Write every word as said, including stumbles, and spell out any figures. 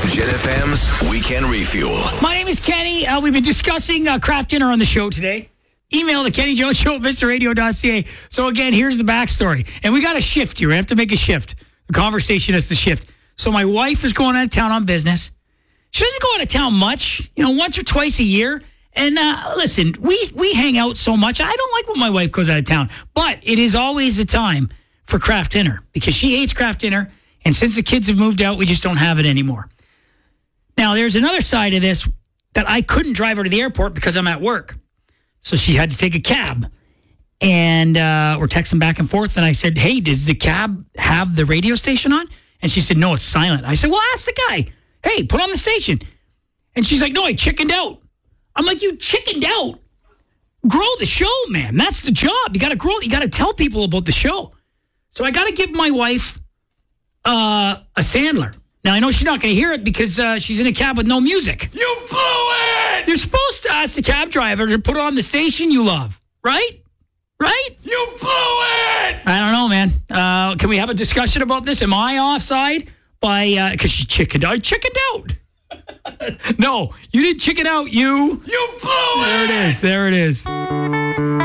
Jet F M's Weekend Refuel. My name is Kenny. Uh, we've been discussing uh, craft dinner on the show today. Email the Kenny Jones Show at vista radio dot c a. So again, here's the backstory. And we got a shift here. We have to make a shift. The conversation has to shift. So my wife is going out of town on business. She doesn't go out of town much, you know, once or twice a year. And uh, listen, we, we hang out so much. I don't like when my wife goes out of town. But it is always a time for craft dinner because she hates craft dinner. And since the kids have moved out, we just don't have it anymore. Now, there's another side of this that I couldn't drive her to the airport because I'm at work. So she had to take a cab. And uh, we're texting back and forth. And I said, hey, does the cab have the radio station on? And she said, no, it's silent. I said, well, ask the guy. Hey, put on the station. And she's like, no, I chickened out. I'm like, you chickened out? Grow the show, man. That's the job. You got to grow. You got to tell people about the show. So I got to give my wife uh, a Sandler. Now, I know she's not going to hear it because uh, she's in a cab with no music. You blew it! You're supposed to ask the cab driver to put on the station you love, right? Right? You blew it! I don't know, man. Uh, can we have a discussion about this? Am I offside by, because uh, she chickened out? I chickened out. No, you didn't chicken out, you. You blew it! There it is. There it is.